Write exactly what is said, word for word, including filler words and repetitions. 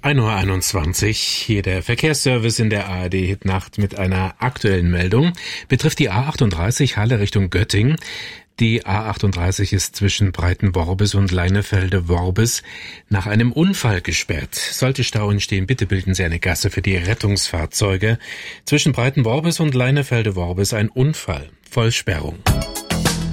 ein Uhr einundzwanzig, hier der Verkehrsservice in der A R D-Hitnacht mit einer aktuellen Meldung. Betrifft die A achtunddreißig Halle Richtung Göttingen. Die A achtunddreißig ist zwischen Breitenworbis und Leinefelde-Worbis nach einem Unfall gesperrt. Sollte Stau entstehen, bitte bilden Sie eine Gasse für die Rettungsfahrzeuge. Zwischen Breitenworbis und Leinefelde-Worbis ein Unfall. Vollsperrung.